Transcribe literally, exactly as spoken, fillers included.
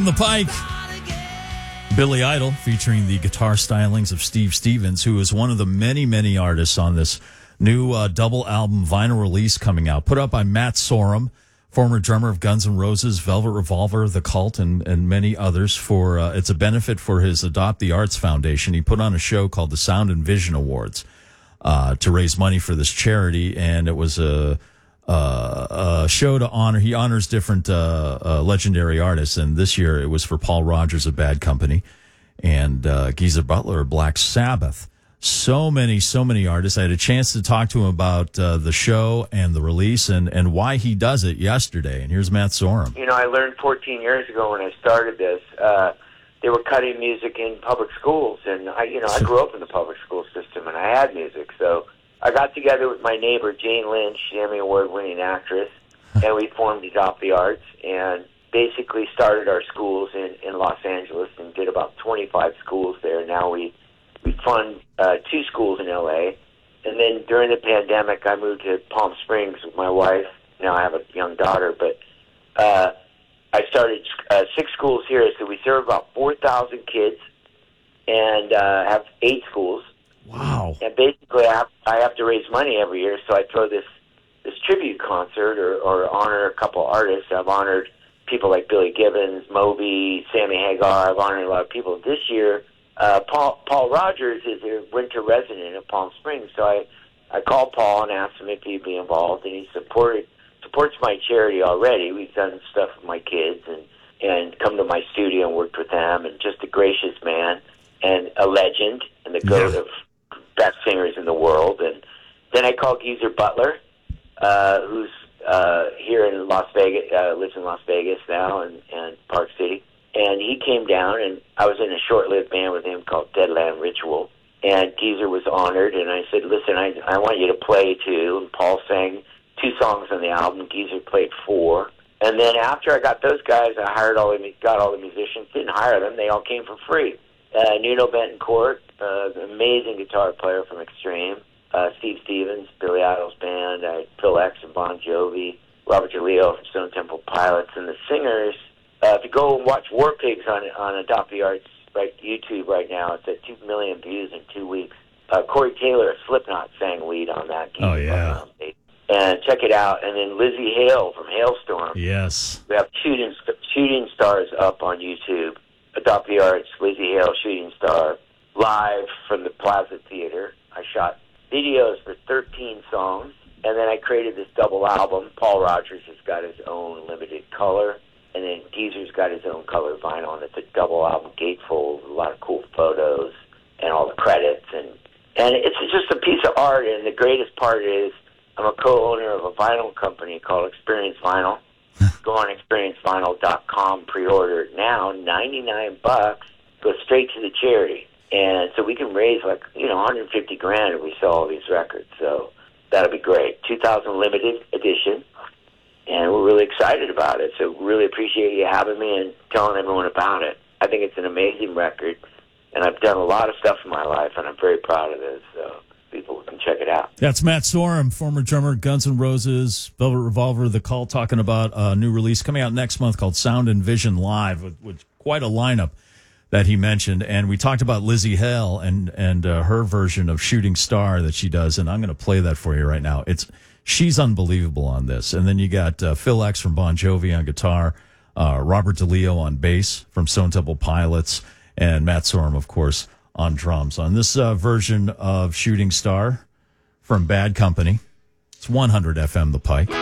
The Pike, Billy Idol, featuring the guitar stylings of Steve Stevens, who is one of the many, many artists on this new uh, double album vinyl release coming out, put out by Matt Sorum, former drummer of Guns N' Roses, Velvet Revolver, The Cult, and, and many others. For uh, it's a benefit for his Adopt the Arts Foundation. He put on a show called the Sound and Vision Awards uh, to raise money for this charity, and it was a Uh, a show to honor. He honors different uh, uh, legendary artists, and this year it was for Paul Rogers of Bad Company and uh, Geezer Butler of Black Sabbath. So many, so many artists. I had a chance to talk to him about uh, the show and the release and, and why he does it yesterday. And here's Matt Sorum. You know, I learned fourteen years ago when I started this, uh, they were cutting music in public schools, and I, you know, I grew up in the public school system, and I had music, so I got together with my neighbor, Jane Lynch, Emmy Award-winning actress, and we formed Adopt the Arts and basically started our schools in, in Los Angeles and did about twenty-five schools there. Now we we fund uh, two schools in L A. And then during the pandemic, I moved to Palm Springs with my wife. Now I have a young daughter, but uh, I started uh, six schools here. So we serve about four thousand kids and uh, have eight schools. Wow. And basically, I have, I have to raise money every year, so I throw this, this tribute concert or, or honor a couple artists. I've honored people like Billy Gibbons, Moby, Sammy Hagar. I've honored a lot of people. This year, uh, Paul, Paul Rogers is a winter resident of Palm Springs, so I, I called Paul and asked him if he'd be involved, and he supported supports my charity already. We've done stuff with my kids and, and come to my studio and worked with them, and just a gracious man and a legend and the goat Yeah. of best singers in the world. And then I called Geezer Butler, uh, who's uh, here in Las Vegas, uh, lives in Las Vegas now, and, and Park City. And he came down, and I was in a short-lived band with him called Deadland Ritual. And Geezer was honored, and I said, listen, I, I want you to play, too. And Paul sang two songs on the album. Geezer played four. And then after I got those guys, I hired all the, got all the musicians. Didn't hire them. They all came for free. Uh, Nuno Betancourt, uh, an amazing guitar player from Extreme. Uh, Steve Stevens, Billy Idol's band. Uh, Phil X and Bon Jovi. Robert DeLeo from Stone Temple Pilots. And the singers, uh, if you go and watch War Pigs on on Adopt the Arts, right, YouTube right now, it's at two million views in two weeks. Uh, Corey Taylor of Slipknot sang lead on that. Oh, yeah. And check it out. And then Lizzie Hale from Hailstorm. Yes. We have shooting, shooting stars up on YouTube. Adopt the Arts, Lizzie Hale, Shooting Star, live from the Plaza Theater. I shot videos for thirteen songs, and then I created this double album. Paul Rogers has got his own limited color, and then Geezer's got his own color vinyl, and it's a double album gatefold, a lot of cool photos, and all the credits. And, and it's just a piece of art, and the greatest part is I'm a co-owner of a vinyl company called Experience Vinyl. Go on experience vinyl dot com, pre-order it now, ninety-nine bucks, goes straight to the charity. And so we can raise like, you know, one hundred fifty grand if we sell all these records. So that'll be great. two thousand limited edition, and we're really excited about it. So really appreciate you having me and telling everyone about it. I think it's an amazing record, and I've done a lot of stuff in my life, and I'm very proud of this. So people can check it out. That's Matt Sorum, former drummer, Guns N' Roses, Velvet Revolver, The Cult, talking about a new release coming out next month called Sound and Vision Live, with, with quite a lineup that he mentioned. And we talked about Lizzie Hale and and uh, her version of Shooting Star that she does, and I'm going to play that for you right now. It's she's unbelievable on this. And then you got uh, Phil X from Bon Jovi on guitar, uh, Robert DeLeo on bass from Stone Temple Pilots, and Matt Sorum, of course, on drums. On this uh, version of Shooting Star from Bad Company, it's one hundred F M The Pike.